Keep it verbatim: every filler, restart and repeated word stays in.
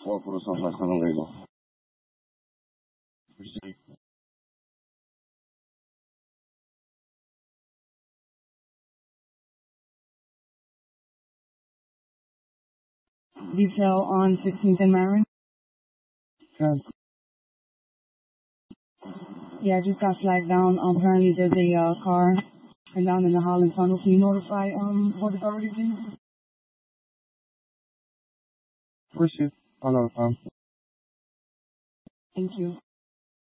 four for someplace illegal. Proceed. Detail on sixteenth and Marin. Okay. Yeah, I just got flagged down. Um, apparently there's a uh, car and down in the Holland Tunnel. Can you notify um what authority, please? Proceed. I'll notify him. Thank you.